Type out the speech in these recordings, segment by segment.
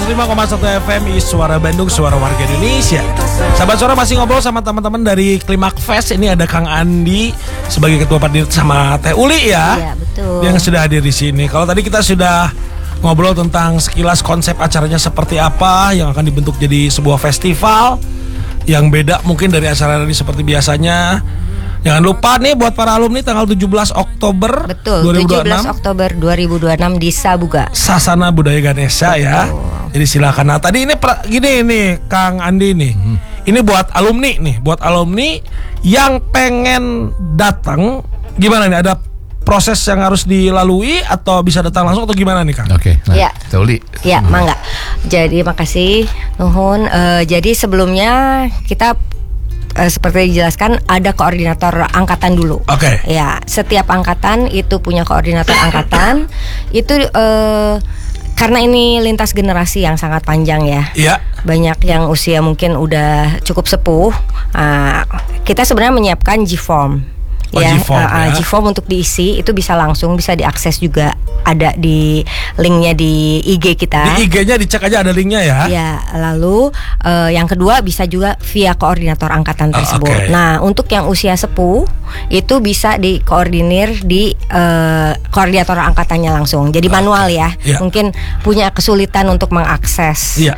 105,1 FM Suara Bandung, Suara Warga Indonesia. Sahabat Suara masih ngobrol sama teman-teman dari Klimak Fest. Ini ada Kang Andi sebagai ketua panitia sama Teh Uli ya. Iya, betul. Yang sudah hadir di sini. Kalau tadi kita sudah ngobrol tentang sekilas konsep acaranya seperti apa yang akan dibentuk jadi sebuah festival yang beda mungkin dari acara ini seperti biasanya. Jangan lupa nih buat para alumni tanggal 17 Oktober Betul, 17 Oktober 2026 di Sabuga Sasana Budaya Ganesha ya. Jadi silakan. Nah tadi ini gini nih Kang Andi nih. Ini buat alumni nih, buat alumni yang pengen datang, gimana nih? Ada proses yang harus dilalui atau bisa datang langsung atau gimana nih Kang? Oke, nah, ya. Uli. Ya, mangga. Jadi makasih Nuhun. Jadi sebelumnya kita seperti dijelaskan ada koordinator angkatan dulu. Oke. Ya, setiap angkatan itu punya koordinator angkatan. Itu karena ini lintas generasi yang sangat panjang ya. Iya. Banyak yang usia mungkin udah cukup sepuh. Kita sebenarnya menyiapkan G-form. Oh, Ya, G-form, ya. G-form untuk diisi itu bisa langsung, bisa diakses juga, ada di linknya di IG kita. Di IG-nya dicek aja ada linknya ya. Ya, lalu yang kedua bisa juga via koordinator angkatan tersebut. oke. Nah, untuk yang usia sepuh itu bisa dikoordinir di koordinator angkatannya langsung. Jadi manual ya. Ya. Mungkin punya kesulitan untuk mengakses Iya.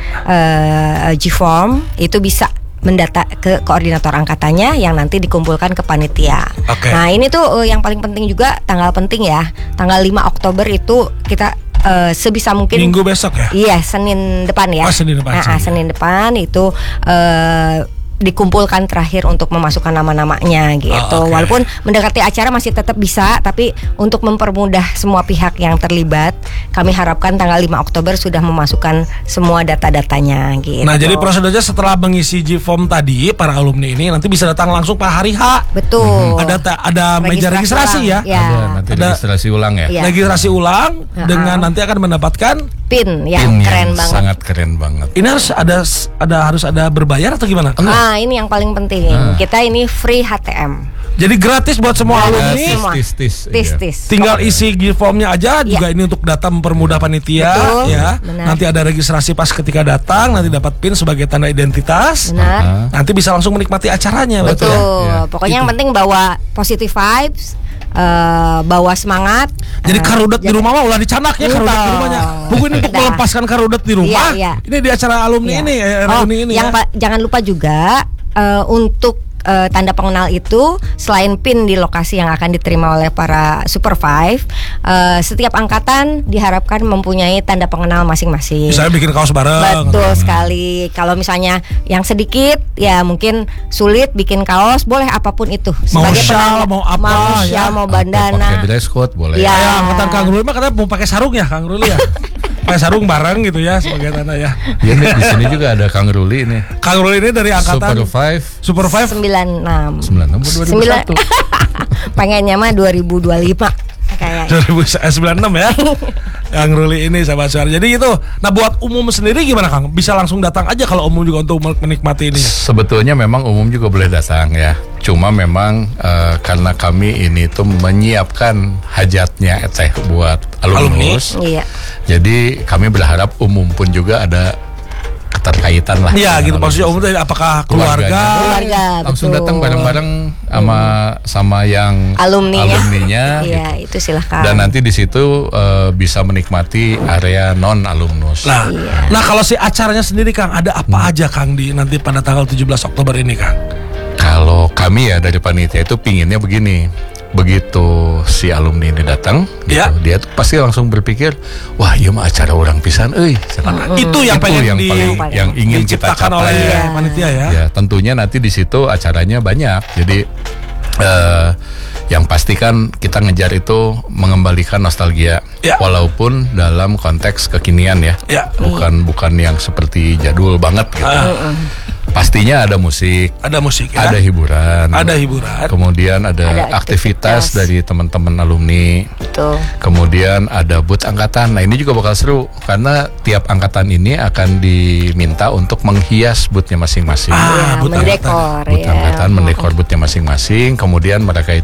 G-form, itu bisa mendata ke koordinator angkatannya yang nanti dikumpulkan ke panitia. Oke. Nah, ini tuh yang paling penting juga, tanggal penting ya. Tanggal 5 Oktober itu kita sebisa mungkin Minggu besok ya. Iya, Senin depan ya. Oh, Senin depan, Senin depan itu dikumpulkan terakhir untuk memasukkan nama-namanya gitu. oke. Walaupun mendekati acara masih tetap bisa, tapi untuk mempermudah semua pihak yang terlibat, kami harapkan tanggal 5 Oktober sudah memasukkan semua data-datanya gitu. Nah jadi prosedurnya setelah mengisi G-form tadi, para alumni ini nanti bisa datang langsung pada hari H. Betul. Ada meja registrasi ya. ulang. Ya. Ada nanti registrasi ulang ya. Iya. Registrasi ulang dengan nanti akan mendapatkan PIN yang keren banget. Sangat keren banget. ini harus ada berbayar atau gimana? Nah, ini yang paling penting. Kita ini free HTM. Jadi gratis buat semua alumni. Semua. Tis. Tis. Tinggal isi G-formnya aja. Juga ini untuk data mempermudah panitia. Betul, Ya. benar. Nanti ada registrasi pas ketika datang. Nanti dapat PIN sebagai tanda identitas. Benar. Nanti bisa langsung menikmati acaranya. Betul. Ya. Pokoknya yang penting bawa positive vibes, bawa semangat. Jadi karudet di rumah mah ulah dicanak ya, karudet di rumahnya. Bukan untuk Nah. melepaskan karudet di rumah. Iya. Ini di acara alumni ini, reuni ini yang ya. jangan lupa juga untuk tanda pengenal itu selain PIN di lokasi yang akan diterima oleh para supervise, setiap angkatan diharapkan mempunyai tanda pengenal masing-masing. Misalnya bikin kaos bareng. Betul sekali. Kalau misalnya yang sedikit, ya mungkin sulit bikin kaos, boleh apapun itu. Mau Sebagai shawl, penanda. mau apa, mau ya. shawl, mau Pakai bandana. dress code boleh. Iya. Ya, angkatan Kang Ruli mah katanya mau pakai sarung ya, Kang Ruli ya. Pakai sarung bareng gitu ya sebagai tanda ya. Ya, nih, di sini juga ada Kang Ruli nih. Kang Ruli ini dari angkatan Super 5 96. 96 2001. Pengennya mah 2025 kayaknya. 2096 ya. Kang Ruli ini sahabat suara. Jadi itu. Nah buat umum sendiri gimana Kang? Bisa langsung datang aja kalau umum juga untuk menikmati ini. Sebetulnya memang umum juga boleh datang ya. Cuma memang karena kami ini tuh menyiapkan hajatnya teh buat alumnus. Iya. Jadi kami berharap umum pun juga ada keterkaitan lah. Iya dengan gitu alumnus. maksudnya umum tadi apakah keluarga? Keluarga, Langsung betul. datang bareng-bareng sama yang Iya, alumninya gitu. itu silahkan. Dan nanti di situ bisa menikmati area non alumnus. Nah kalau si acaranya sendiri Kang ada apa aja Kang di nanti pada tanggal 17 Oktober ini Kang? Kalau kami ya dari panitia itu pinginnya begini, begitu si alumni ini datang, gitu, Ya. dia tuh pasti langsung berpikir, wah iya mah acara orang pisan, Itu yang pengen yang ingin kita diciptakan capai. oleh Iya. panitia ya. Ya tentunya nanti di situ acaranya banyak, jadi yang pasti kan kita ngejar itu mengembalikan nostalgia, Ya. walaupun dalam konteks kekinian ya, Ya. bukan yang seperti jadul banget gitu. Pastinya ada musik, Ada musik ya. ada hiburan, kemudian ada aktivitas dari teman-teman alumni, Betul. kemudian ada booth angkatan. Nah ini juga bakal seru karena tiap angkatan ini akan diminta untuk menghias boothnya masing-masing. Booth mendekor Booth ya. angkatan mendekor boothnya masing-masing, kemudian mereka